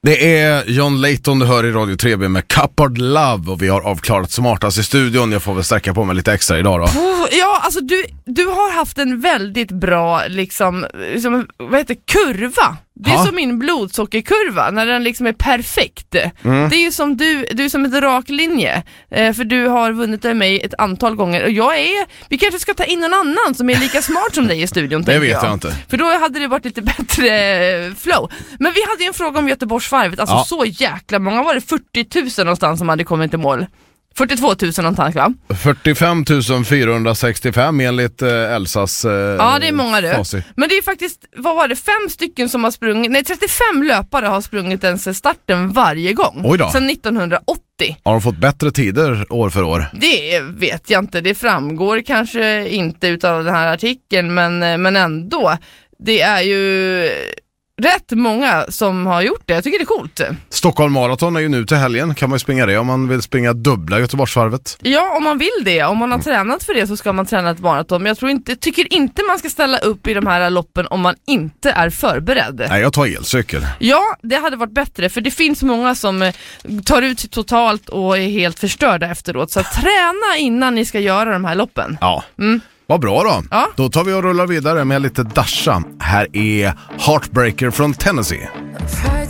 Det är John Layton du hör i Radio 3B med Cupboard Love och vi har avklarat smartast i studion. Jag får väl sträcka på mig lite extra idag då. Ja, alltså du har haft en väldigt bra vad heter kurva. Det är som min blodsockerkurva när den liksom är perfekt. Det är ju som du är som ett rak linje. För du har vunnit av mig ett antal gånger och vi kanske ska ta in någon annan som är lika smart som dig i studion. Det vet jag inte. För då hade det varit lite bättre flow. Men vi hade ju en fråga om Göteborgsvarvet. Alltså så jäkla många, var det 40 000 någonstans som hade kommit i mål? 42 000 någonstans, va? 45 465 enligt Elsas ja, det är många du. facit. Men det är faktiskt, vad var det, 5 stycken som har sprungit, 35 löpare har sprungit ens starten varje gång. Oj då. Sedan 1980. Har de fått bättre tider år för år? Det vet jag inte, det framgår kanske inte utav den här artikeln, men ändå. Det är ju rätt många som har gjort det. Jag tycker det är coolt. Stockholm Marathon är ju nu till helgen. Kan man ju springa det om man vill springa dubbla Göteborgsvarvet? Ja, om man vill det. Om man har tränat för det så ska man träna ett maraton. Men jag tycker inte man ska ställa upp i de här loppen om man inte är förberedd. Nej, jag tar elcykel. Ja, det hade varit bättre. För det finns många som tar ut totalt och är helt förstörda efteråt. Så träna innan ni ska göra de här loppen. Ja. Vad bra då. Ja. Då tar vi och rullar vidare med lite Dasha. Här är Heartbreaker från Tennessee.